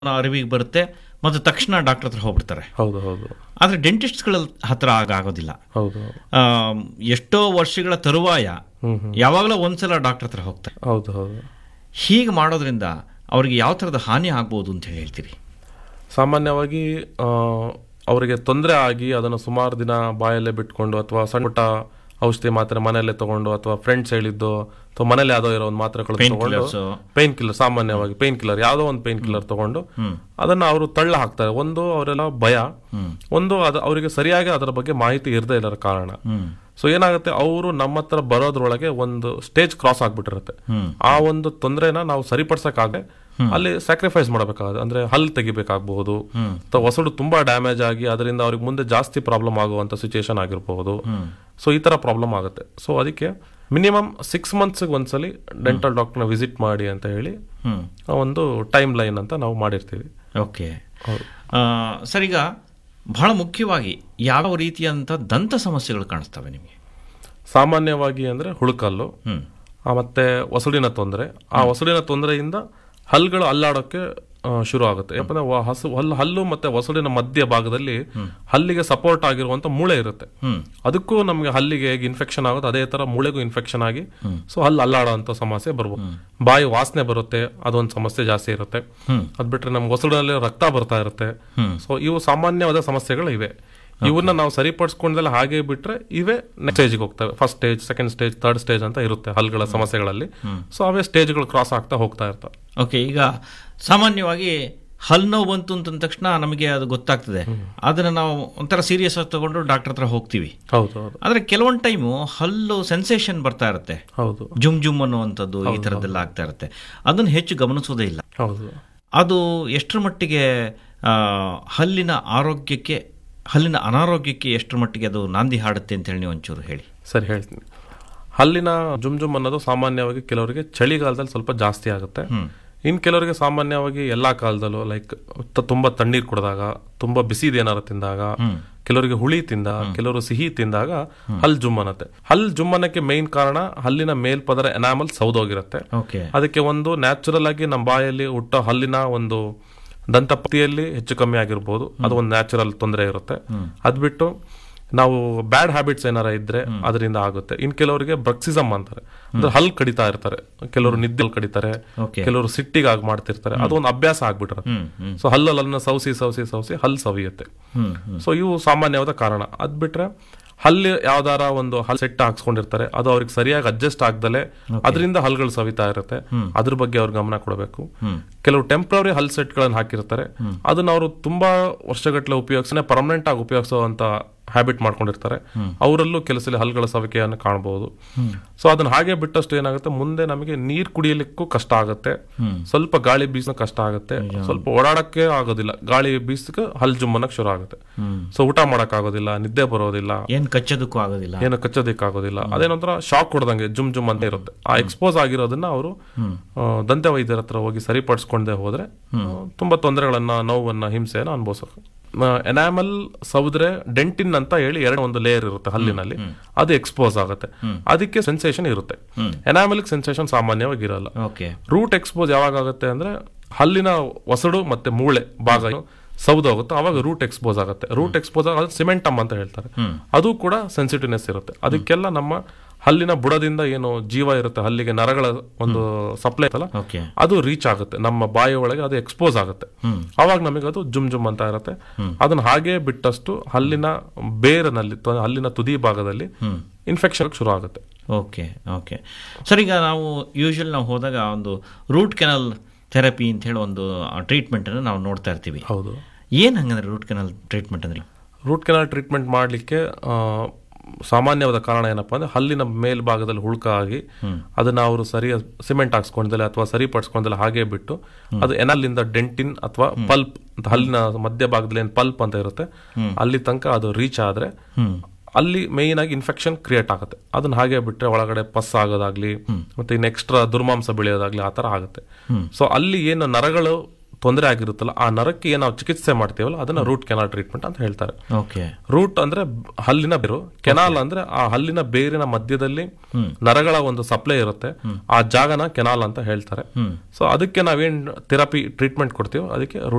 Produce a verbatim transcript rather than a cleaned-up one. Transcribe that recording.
ಅರಿವಿಗೆ ಬರುತ್ತೆ ಮತ್ತು ತಕ್ಷಣ ಡಾಕ್ಟರ್ ಹತ್ರ ಹೋಗ್ಬಿಡ್ತಾರೆ. ಹೌದು ಹೌದು. ಆದರೆ ಡೆಂಟಿಸ್ಟ್ಗಳ ಹತ್ರ ಆಗ ಆಗೋದಿಲ್ಲ. ಹೌದು. ಎಷ್ಟೋ ವರ್ಷಗಳ ತರುವಾಯ ಯಾವಾಗಲೂ ಒಂದ್ಸಲ ಡಾಕ್ಟರ್ ಹತ್ರ ಹೋಗ್ತಾರೆ. ಹೌದು ಹೌದು. ಹೀಗೆ ಮಾಡೋದ್ರಿಂದ ಅವ್ರಿಗೆ ಯಾವ ಥರದ ಹಾನಿ ಆಗ್ಬೋದು ಅಂತ ಹೇಳಿ ಹೇಳ್ತೀರಿ? ಸಾಮಾನ್ಯವಾಗಿ ಅವರಿಗೆ ತೊಂದರೆ ಆಗಿ ಅದನ್ನು ಸುಮಾರು ದಿನ ಬಾಯಲ್ಲೇ ಬಿಟ್ಕೊಂಡು ಅಥವಾ ಸಣ್ಣ ಪುಟ್ಟ ಔಷಧಿ ಮಾತ್ರೆ ಮನೆಯಲ್ಲೇ ತಗೊಂಡು ಅಥವಾ ಫ್ರೆಂಡ್ಸ್ ಹೇಳಿದ್ದು ಅಥವಾ ಮನೇಲಿ ಯಾವುದೋ ಇರೋ ಒಂದು ಮಾತ್ರೆಗಳು ತಗೊಂಡು ಪೇನ್ ಕಿಲ್ಲರ್, ಸಾಮಾನ್ಯವಾಗಿ ಪೇನ್ ಕಿಲ್ಲರ್ ಯಾವುದೋ ಒಂದು ಪೇನ್ ಕಿಲ್ಲರ್ ತಗೊಂಡು ಅದನ್ನ ಅವರು ತಳ್ಳ ಹಾಕ್ತಾರೆ. ಒಂದು ಅವರೆಲ್ಲ ಭಯ, ಒಂದು ಅದು ಅವರಿಗೆ ಸರಿಯಾಗಿ ಅದರ ಬಗ್ಗೆ ಮಾಹಿತಿ ಇರದೇ ಇರೋ ಕಾರಣ. ಸೊ ಏನಾಗುತ್ತೆ, ಅವರು ನಮ್ಮ ಹತ್ರ ಬರೋದ್ರೊಳಗೆ ಒಂದು ಸ್ಟೇಜ್ ಕ್ರಾಸ್ ಆಗ್ಬಿಟ್ಟಿರುತ್ತೆ. ಆ ಒಂದು ತೊಂದರೆನ ನಾವು ಸರಿಪಡಿಸಕ್ಕಾಗ ಅಲ್ಲಿ ಸ್ಯಾಕ್ರಿಫೈಸ್ ಮಾಡಬೇಕಾಗುತ್ತೆ. ಅಂದ್ರೆ ಹಲ್ಲು ತೆಗಿಬೇಕಾಗಬಹುದು ಅಥವಾ ಒಸಡು ತುಂಬಾ ಡ್ಯಾಮೇಜ್ ಆಗಿ ಅದರಿಂದ ಅವ್ರಿಗೆ ಮುಂದೆ ಜಾಸ್ತಿ ಪ್ರಾಬ್ಲಮ್ ಆಗುವಂತ ಸಿಚುಯೇಷನ್ ಆಗಿರಬಹುದು. ಸೊ ಈ ತರ ಪ್ರಾಬ್ಲಮ್ ಆಗುತ್ತೆ. ಸೊ ಅದಕ್ಕೆ ಮಿನಿಮಮ್ ಸಿಕ್ಸ್ ಮಂತ್ಸ್ ಒಂದ್ಸಲಿ ಡೆಂಟಲ್ ಡಾಕ್ಟರ್ನ ವಿಸಿಟ್ ಮಾಡಿ ಅಂತ ಹೇಳಿ ಒಂದು ಟೈಮ್ ಲೈನ್ ಅಂತ ನಾವು ಮಾಡಿರ್ತೀವಿ. ಓಕೆ ಸರ್, ಈಗ ಬಹಳ ಮುಖ್ಯವಾಗಿ ಯಾವ ರೀತಿಯಂತ ದಂತ ಸಮಸ್ಯೆಗಳು ಕಾಣಿಸ್ತವೆ ನಿಮಗೆ? ಸಾಮಾನ್ಯವಾಗಿ ಅಂದ್ರೆ ಹುಳುಕಲ್ಲು ಮತ್ತೆ ಒಸಡಿನ ತೊಂದರೆ. ಆ ಒಸಡಿನ ತೊಂದರೆಯಿಂದ ಹಲ್ಲುಗಳು ಅಲ್ಲಾಡೋಕೆ ಶುರು ಆಗುತ್ತೆ. ಯಾಕಂದ್ರೆ ಹಸು ಹಲ್ಲು ಹಲ್ಲು ಮತ್ತೆ ಒಸಡಿನ ಮಧ್ಯ ಭಾಗದಲ್ಲಿ ಹಲ್ಲಿಗೆ ಸಪೋರ್ಟ್ ಆಗಿರುವಂತ ಮೂಳೆ ಇರುತ್ತೆ. ಅದಕ್ಕೂ ನಮ್ಗೆ ಹಲ್ಲಿಗೆ ಹೇಗೆ ಇನ್ಫೆಕ್ಷನ್ ಆಗುತ್ತೆ ಅದೇ ತರ ಮೂಳೆಗೂ ಇನ್ಫೆಕ್ಷನ್ ಆಗಿ ಸೊ ಹಲ್ಲು ಅಲ್ಲಾಡೋ ಅಂತ ಸಮಸ್ಯೆ ಬರ್ಬೋದು. ಬಾಯಿ ವಾಸನೆ ಬರುತ್ತೆ, ಅದೊಂದು ಸಮಸ್ಯೆ ಜಾಸ್ತಿ ಇರುತ್ತೆ. ಅದ್ ಬಿಟ್ರೆ ನಮ್ಗೆ ಒಸಡಿನಲ್ಲಿ ರಕ್ತ ಬರ್ತಾ ಇರುತ್ತೆ. ಸೊ ಇವು ಸಾಮಾನ್ಯವಾದ ಸಮಸ್ಯೆಗಳು ಇವೆ. ಇವನ್ನ ನಾವು ಸರಿಪಡಿಸ್ಕೊಂಡಲ್ಲ ಹಾಗೆ ಬಿಟ್ರೆ ಇವೇ ನೆಕ್ಸ್ಟ್ ಸ್ಟೇಜ್ಗೆ ಹೋಗ್ತವೆ. First stage, second stage, third stage ಅಂತ ಇರುತ್ತೆ ಹಲ್ಗಳ ಸಮಸ್ಯೆಗಳಲ್ಲಿ. ಸೊ ಅವೇ ಸ್ಟೇಜ್ಗಳು ಕ್ರಾಸ್ ಆಗ್ತಾ ಹೋಗ್ತಾ ಇರ್ತವೆ. ಓಕೆ, ಈಗ ಸಾಮಾನ್ಯವಾಗಿ ಹಲ್ಲು ನೋವು ಬಂತು ಅಂತ ತಕ್ಷಣ ನಮಗೆ ಅದು ಗೊತ್ತಾಗ್ತದೆ. ಅದನ್ನ ನಾವು ಒಂಥರ ಸೀರಿಯಸ್ ಆಗಿ ತಗೊಂಡು ಡಾಕ್ಟರ್ ಹತ್ರ ಹೋಗ್ತೀವಿ. ಹೌದು ಹೌದು. ಆದ್ರೆ ಕೆಲವೊಂದು ಟೈಮು ಹಲ್ಲು ಸೆನ್ಸೇಷನ್ ಬರ್ತಾ ಇರುತ್ತೆ. ಹೌದು. ಜುಮ್ ಜುಮ್ ಅನ್ನುವಂಥದ್ದು ಈ ತರದ್ದೆಲ್ಲ ಆಗ್ತಾ ಇರುತ್ತೆ. ಅದನ್ನ ಹೆಚ್ಚು ಗಮನಿಸೋದೇ ಇಲ್ಲ. ಹೌದು. ಅದು ಎಷ್ಟರ ಮಟ್ಟಿಗೆ ಹಲ್ಲಿನ ಆರೋಗ್ಯಕ್ಕೆ, ಹಲ್ಲಿನ ಅನಾರೋಗ್ಯಕ್ಕೆ ಎಷ್ಟರ ಮಟ್ಟಿಗೆ ಅದು ನಾಂದಿ ಹಾಡುತ್ತೆ ಅಂತ ಹೇಳಿ ನೀವು ಒಂಚೂರು ಹೇಳಿ. ಸರಿ, ಹೇಳ್ತೀನಿ. ಹಲ್ಲಿನ ಜುಮ್ ಜುಮ್ ಅನ್ನೋದು ಸಾಮಾನ್ಯವಾಗಿ ಕೆಲವರಿಗೆ ಚಳಿಗಾಲದಲ್ಲಿ ಸ್ವಲ್ಪ ಜಾಸ್ತಿ ಆಗುತ್ತೆ. ಇನ್ ಕೆಲವರಿಗೆ ಸಾಮಾನ್ಯವಾಗಿ ಎಲ್ಲಾ ಕಾಲದಲ್ಲೂ, ಲೈಕ್ ತುಂಬಾ ತಣ್ಣೀರ್ ಕುಡಿದಾಗ, ತುಂಬಾ ಬಿಸಿದ ಏನಾರು ತಿಂದಾಗ, ಕೆಲವರಿಗೆ ಹುಳಿ ತಿಂದ, ಕೆಲವರು ಸಿಹಿ ತಿಂದಾಗ ಹಲ್ ಜುಮ್ ಅನ್ನತ್ತೆ. ಹಲ್ ಜುಮ್ ಅನ್ನಕ್ಕೆ ಮೇನ್ ಕಾರಣ ಹಲ್ಲಿನ ಮೇಲ್ಪದರ ಎನಾಮಲ್ ಸೌದೋಗಿರುತ್ತೆ. ಅದಕ್ಕೆ ಒಂದು ನ್ಯಾಚುರಲ್ ಆಗಿ ನಮ್ಮ ಬಾಯಲ್ಲಿ ಹುಟ್ಟೋ ಹಲ್ಲಿನ ಒಂದು ದಂತಪತಿಯಲ್ಲಿ ಹೆಚ್ಚು ಕಮ್ಮಿ ಆಗಿರ್ಬೋದು, ಅದು ಒಂದು ನ್ಯಾಚುರಲ್ ತೊಂದರೆ ಇರುತ್ತೆ. ಅದ್ ಬಿಟ್ಟು ನಾವು ಬ್ಯಾಡ್ ಹ್ಯಾಬಿಟ್ಸ್ ಏನಾರ ಇದ್ರೆ ಅದರಿಂದ ಆಗುತ್ತೆ. ಇನ್ ಕೆಲವರಿಗೆ ಬ್ರಕ್ಸಿಸಮ್ ಅಂತಾರೆ, ಅಂದ್ರೆ ಹಲ್ ಕಡಿತಾ ಇರ್ತಾರೆ, ಕೆಲವರು ನಿದ್ದೆ ಕಡಿತಾರೆ, ಕೆಲವರು ಸಿಟ್ಟಿಗಾಗಿ ಮಾಡ್ತಿರ್ತಾರೆ, ಅದೊಂದು ಅಭ್ಯಾಸ ಆಗ್ಬಿಟ್ಟಿರುತ್ತೆ. ಸೊ ಹಲ್ಲನ್ನ ಸೌಸಿ ಸೌಸಿ ಸೌಸಿ ಹಲ್ ಸವಿಯುತ್ತೆ. ಸೊ ಇವು ಸಾಮಾನ್ಯವಾದ ಕಾರಣ. ಅದ್ ಬಿಟ್ರೆ ಹಲ್ಲಿ ಯಾವ್ದಾರ ಒಂದು ಹಲ್ ಸೆಟ್ ಹಾಕ್ಸ್ಕೊಂಡಿರ್ತಾರೆ, ಅದು ಅವ್ರಿಗೆ ಸರಿಯಾಗಿ ಅಡ್ಜಸ್ಟ್ ಆಗ್ದಲೆ ಅದರಿಂದ ಹಲ್ಗಳು ಸವಿತಾ ಇರುತ್ತೆ. ಅದ್ರ ಬಗ್ಗೆ ಅವ್ರ ಗಮನ ಕೊಡಬೇಕು. ಕೆಲವು ಟೆಂಪ್ರರಿ ಹಲ್ ಸೆಟ್ ಗಳನ್ನ ಹಾಕಿರ್ತಾರೆ, ಅದನ್ನ ಅವರು ತುಂಬಾ ವರ್ಷಗಟ್ಟಲೆ ಉಪಯೋಗಿಸನೆ ಪರ್ಮನೆಂಟ್ ಆಗಿ ಉಪಯೋಗಿಸುವಂತ ಹ್ಯಾಬಿಟ್ ಮಾಡ್ಕೊಂಡಿರ್ತಾರೆ. ಅವರಲ್ಲೂ ಕೆಲಸದಲ್ಲಿ ಹಲ್ಗಳ ಸವಿಕೆಯನ್ನು ಕಾಣಬಹುದು. ಸೊ ಅದನ್ನ ಹಾಗೆ ಬಿಟ್ಟಷ್ಟು ಏನಾಗುತ್ತೆ, ಮುಂದೆ ನಮಗೆ ನೀರ್ ಕುಡಿಯಲಿಕ್ಕೂ ಕಷ್ಟ ಆಗುತ್ತೆ, ಸ್ವಲ್ಪ ಗಾಳಿ ಬೀಸೋ ಕಷ್ಟ ಆಗುತ್ತೆ, ಸ್ವಲ್ಪ ಓಡಾಡಕ್ಕೆ ಆಗೋದಿಲ್ಲ, ಗಾಳಿ ಬೀಸಕ್ಕೆ ಹಲ್ ಜುಮ್ಮನಕ್ ಶುರು ಆಗುತ್ತೆ. ಸೊ ಊಟ ಮಾಡಕ್ ಆಗೋದಿಲ್ಲ, ನಿದ್ದೆ ಬರೋದಿಲ್ಲ, ಏನ್ ಕಚ್ಚೋದಕ್ಕೂ ಆಗೋದಿಲ್ಲ, ಏನು ಕಚ್ಚೋದಕ್ಕೆ ಆಗೋದಿಲ್ಲ. ಅದೇನಂತರ ಶಾಕ್ ಹೊಡೆದಂಗೆ ಜುಮ್ ಜುಮ್ ಅಂತ ಇರುತ್ತೆ. ಆ ಎಕ್ಸ್ಪೋಸ್ ಆಗಿರೋದನ್ನ ಅವರು ದಂತ ವೈದ್ಯರ ಹತ್ರ ಹೋಗಿ ಸರಿಪಡಿಸ್ಕೊಂಡೇ ಹೋದ್ರೆ ತುಂಬಾ ತೊಂದರೆಗಳನ್ನ, ನೋವನ್ನ, ಹಿಂಸೆಯನ್ನ ಅನುಭವಿಸಬೇಕು. ಎನಾಮಲ್ ಸೌದ್ರೆ ಡೆಂಟಿನ್ ಅಂತ ಹೇಳಿ ಎರಡು ಒಂದು ಲೇಯರ್ ಇರುತ್ತೆ ಹಲ್ಲಿನಲ್ಲಿ, ಅದು ಎಕ್ಸ್ಪೋಸ್ ಆಗುತ್ತೆ, ಅದಕ್ಕೆ ಸೆನ್ಸೇಷನ್ ಇರುತ್ತೆ. ಎನಾಮಲ್ ಸೆನ್ಸೇಷನ್ ಸಾಮಾನ್ಯವಾಗಿ ಇರಲ್ಲ. ರೂಟ್ ಎಕ್ಸ್ಪೋಸ್ ಯಾವಾಗ ಆಗುತ್ತೆ ಅಂದ್ರೆ ಹಲ್ಲಿನ ಒಸಡು ಮತ್ತೆ ಮೂಳೆ ಭಾಗ ಸೌದೋಗುತ್ತೆ, ಅವಾಗ ರೂಟ್ ಎಕ್ಸ್ಪೋಸ್ ಆಗುತ್ತೆ. ರೂಟ್ ಎಕ್ಸ್ಪೋಸ್ ಆಗ ಸಿಮೆಂಟಮ್ ಅಂತ ಹೇಳ್ತಾರೆ, ಅದು ಕೂಡ ಸೆನ್ಸಿಟಿವ್ನೆಸ್ ಇರುತ್ತೆ. ಅದಕ್ಕೆಲ್ಲ ನಮ್ಮ ಹಲ್ಲಿನ ಬುಡದಿಂದ ಏನು ಜೀವ ಇರುತ್ತೆ, ಹಲ್ಲಿಗೆ ನರಗಳ ಒಂದು ಸಪ್ಲೈ ಇತ್ತಲ್ಲ, ಅದು ರೀಚ್ ಆಗುತ್ತೆ ನಮ್ಮ ಬಾಯಿ ಒಳಗೆ, ಅದು ಎಕ್ಸ್ಪೋಸ್ ಆಗುತ್ತೆ. ಅವಾಗ ನಮಗೆ ಅದು ಜುಮ್ ಜುಮ್ ಅಂತ ಇರುತ್ತೆ. ಅದನ್ನ ಹಾಗೆ ಬಿಟ್ಟಷ್ಟು ಹಲ್ಲಿನ ಬೇರಿನಲ್ಲಿ, ಹಲ್ಲಿನ ತುದಿ ಭಾಗದಲ್ಲಿ ಇನ್ಫೆಕ್ಷನ್ ಶುರು ಆಗುತ್ತೆ. ಓಕೆ ಓಕೆ ಸರ್, ಈಗ ನಾವು ಯೂಶುವಲ್ ನಾವು ಹೋದಾಗ ಒಂದು ರೂಟ್ ಕೆನಲ್ ಥೆರಪಿ ಅಂತ ಹೇಳಿ ಒಂದು ಟ್ರೀಟ್ಮೆಂಟ್ ಅನ್ನು ನಾವು ನೋಡ್ತಾ ಇರ್ತೀವಿ. ಹೌದು. ಏನ್ ಹಂಗಂದ್ರೆ ರೂಟ್ ಕೆನಲ್ ಟ್ರೀಟ್ಮೆಂಟ್ ಅಂದ್ರೆ? ರೂಟ್ ಕೆನಲ್ ಟ್ರೀಟ್ಮೆಂಟ್ ಮಾಡ್ಲಿಕ್ಕೆ ಸಾಮಾನ್ಯವಾದ ಕಾರಣ ಏನಪ್ಪಾ ಅಂದ್ರೆ ಹಲ್ಲಿನ ಮೇಲ್ಭಾಗದಲ್ಲಿ ಹುಳುಕ ಆಗಿ ಅದನ್ನ ಅವರು ಸರಿಯ ಸಿಮೆಂಟ್ ಹಾಕ್ಸ್ಕೊಂಡಲ್ಲ ಅಥವಾ ಸರಿಪಡಿಸ್ಕೊಂಡಲ್ಲ ಹಾಗೆ ಬಿಟ್ಟು ಅದು ಎನಲ್ಲಿಂದ ಡೆಂಟಿನ್ ಅಥವಾ ಪಲ್ಪ್ ಅಂತ ಹಲ್ಲಿನ ಮಧ್ಯ ಭಾಗದಲ್ಲಿ ಏನ್ ಪಲ್ಪ್ ಅಂತ ಇರುತ್ತೆ ಅಲ್ಲಿ ತನಕ ಅದು ರೀಚ್ ಆದ್ರೆ ಅಲ್ಲಿ ಮೇನ್ ಆಗಿ ಇನ್ಫೆಕ್ಷನ್ ಕ್ರಿಯೇಟ್ ಆಗುತ್ತೆ. ಅದನ್ನ ಹಾಗೆ ಬಿಟ್ರೆ ಒಳಗಡೆ ಪಸ್ ಆಗೋದಾಗ್ಲಿ ಮತ್ತೆ ಇನ್ ಎಕ್ಸ್ಟ್ರಾ ದುರ್ಮಾಂಸ ಬೆಳೆಯೋದಾಗ್ಲಿ ಆತರ ಆಗುತ್ತೆ. ಸೊ ಅಲ್ಲಿ ಏನು ನರಗಳು ತೊಂದರೆ ಆಗಿರುತ್ತಲ್ಲ ಆ ನರಕ್ಕೆ ಏನ್ ನಾವು ಚಿಕಿತ್ಸೆ ಮಾಡ್ತೀವಲ್ಲ ಅದನ್ನ ರೂಟ್ ಕೆನಾಲ್ ಟ್ರೀಟ್ಮೆಂಟ್ ಅಂತ ಹೇಳ್ತಾರೆ. ಓಕೆ. ರೂಟ್ ಅಂದ್ರೆ ಹಲ್ಲಿನ ಬೇರು, ಕೆನಾಲ್ ಅಂದ್ರೆ ಆ ಹಲ್ಲಿನ ಬೇರಿನ ಮಧ್ಯದಲ್ಲಿ ನರಗಳ ಒಂದು ಸಪ್ಲೈ ಇರುತ್ತೆ, ಆ ಜಾಗನ ಕೆನಾಲ್ ಅಂತ ಹೇಳ್ತಾರೆ. ಸೊ ಅದಕ್ಕೆ ನಾವೇನ್ ಥೆರಪಿ ಟ್ರೀಟ್ಮೆಂಟ್ ಕೊಡ್ತೀವೋ ಅದಕ್ಕೆ